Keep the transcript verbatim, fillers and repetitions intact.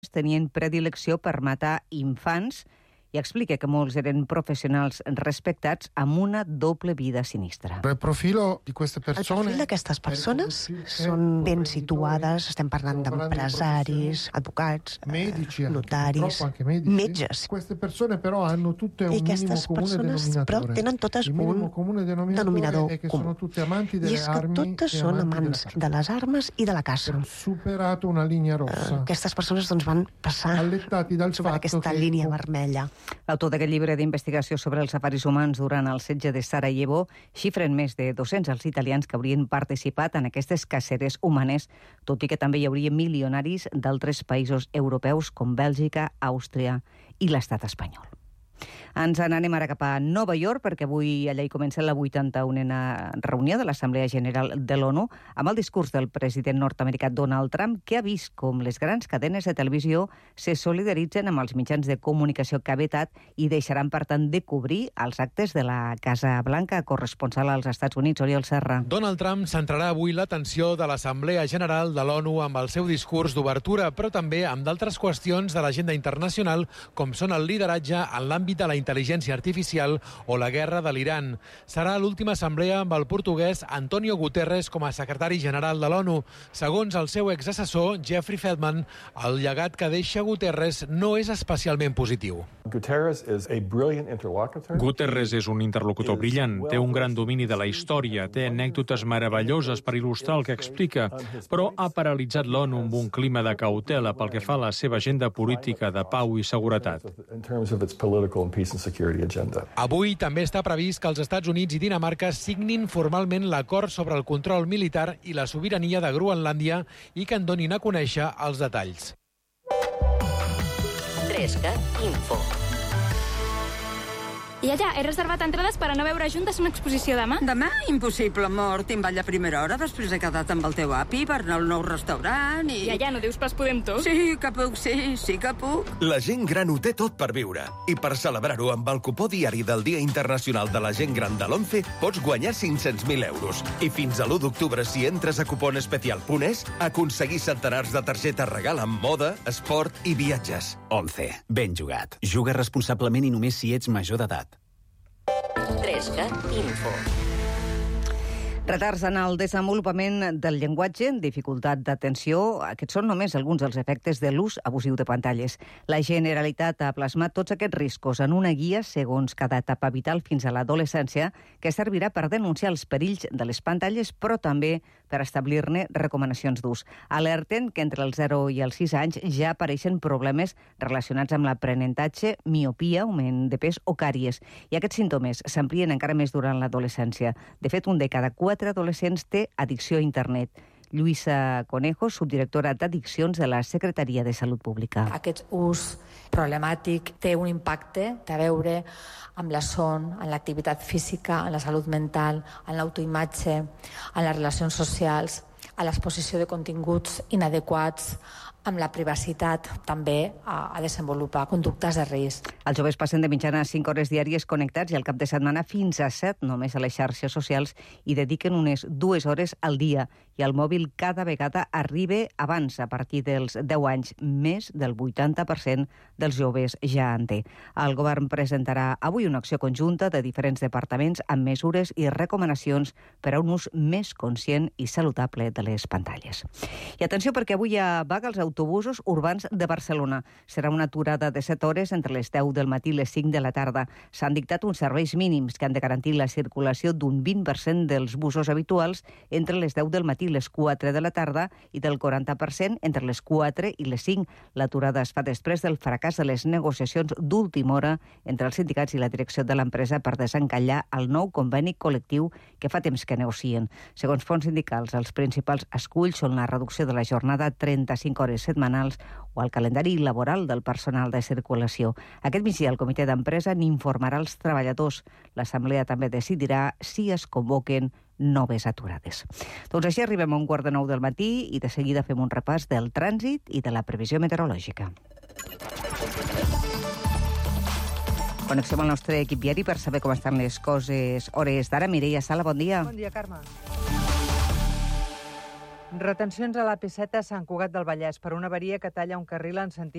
tenien predilecció per matar infants i explica que molts eren professionals respectats amb una doble vida sinistra. El profil d'aquestes persones són ben situades, estem parlant d'empresaris, advocats, notaris, metges. I aquestes persones, però, tenen totes un denominador comú. I és que totes són amants de les armes i de la caça. Aquestes persones doncs, van passar sobre aquesta línia vermella. L'autor d'aquest llibre d'investigació sobre els safaris humans durant el setge de Sarajevo xifren més de dos-cents els italians que haurien participat en aquestes caceres humanes, tot i que també hi hauria milionaris d'altres països europeus com Bèlgica, Àustria i l'estat espanyol. Ens n'anem ara cap a Nova York, perquè avui allà hi comença la vuitanta-unena reunió de l'Assemblea General de l'ONU amb el discurs del president nord-americà Donald Trump, que ha vist com les grans cadenes de televisió se solidaritzen amb els mitjans de comunicació que ha vetat i deixaran, per tant, de cobrir els actes de la Casa Blanca, corresponsal als Estats Units, Oriol Serra. Donald Trump centrarà avui l'atenció de l'Assemblea General de l'ONU amb el seu discurs d'obertura, però també amb d'altres qüestions de l'agenda internacional, com són el lideratge en l'àmbit de la intel·ligència artificial o la guerra de l'Iran. Serà l'última assemblea amb el portuguès Antonio Guterres com a secretari general de l'ONU. Segons el seu exassessor, Jeffrey Feltman, el llegat que deixa Guterres no és especialment positiu. Guterres és un interlocutor brillant, té un gran domini de la història, té anècdotes meravelloses per il·lustrar el que explica, però ha paralitzat l'ONU amb un clima de cautela pel que fa a la seva agenda política de pau i seguretat. Avui també està previst que els Estats Units i Dinamarca signin formalment l'acord sobre el control militar i la sobirania de Groenlàndia i que en donin a conèixer els detalls. Tresca Info. I allà, he reservat entrades per anar a veure juntes una exposició demà. Demà? Impossible, amor. Tinc ball a primera hora, després he quedat amb el teu api per anar al nou restaurant i... I allà no dius pas podem tots? Sí, que puc, sí, sí que puc. La gent gran ho té tot per viure. I per celebrar-ho amb el cupó diari del Dia Internacional de la Gent Gran de l'ONCE pots guanyar cinc-cents mil euros. I fins a l'u d'octubre, si entres a cuponespecial punt es, aconseguir centenars de targetes regal amb moda, esport i viatges. ONCE. Ben jugat. Juga responsablement i només si ets major d'edat. Tresca Info. Retards en el desenvolupament del llenguatge, dificultat d'atenció, aquests són només alguns dels efectes de l'ús abusiu de pantalles. La Generalitat ha plasmat tots aquests riscos en una guia segons cada etapa vital fins a l'adolescència que servirà per denunciar els perills de les pantalles, però també per establir-ne recomanacions d'ús. Alerten que entre els zero i els sis anys ja apareixen problemes relacionats amb l'aprenentatge, miopia, augment de pes o càries. I aquests símptomes s'amplien encara més durant l'adolescència. De fet, un de cada quatre adolescents té addicció a internet. Lluïsa Conejo, subdirectora d'Addiccions de la Secretaria de Salut Pública. Aquest ús problemàtic té un impacte, té a veure amb la son, amb l'activitat física, amb la salut mental, amb l'autoimatge, amb les relacions socials, a l'exposició de continguts inadequats, amb la privacitat, també a, a desenvolupar conductes de risc. Els joves passen de mitjana cinc hores diàries connectats i al cap de setmana fins a set només a les xarxes socials i dediquen unes dues hores al dia. I el mòbil cada vegada arriba abans, a partir dels deu anys. Més del vuitanta per cent dels joves ja en té. El govern presentarà avui una acció conjunta de diferents departaments amb mesures i recomanacions per a un ús més conscient i saludable de les pantalles. I atenció, perquè avui hi ha vaga als autobusos urbans de Barcelona. Serà una aturada de set hores entre les deu del matí i les cinc de la tarda. S'han dictat uns serveis mínims que han de garantir la circulació d'un vint per cent dels busos habituals entre les deu del matí i les quatre de la tarda i del quaranta per cent entre les quatre i les cinc. L'aturada es fa després del fracàs de les negociacions d'última hora entre els sindicats i la direcció de l'empresa per desencallar el nou conveni col·lectiu que fa temps que negocien. Segons fonts sindicals, els principals esculls són la reducció de la jornada a trenta-cinc hores setmanals o el calendari laboral del personal de circulació. Aquest migdia el comitè d'empresa n'informarà els treballadors. L'assemblea també decidirà si es convoquen noves aturades. Doncs així arribem a un quart de nou del matí i de seguida fem un repàs del trànsit i de la previsió meteorològica. Connectem al nostre equip diari per saber com estan les coses. Hores d'ara, Mireia Sala, bon dia. Bon dia, Carme. Retencions a l'A P set a Sant Cugat del Vallès per una avaria que talla un carril en sentit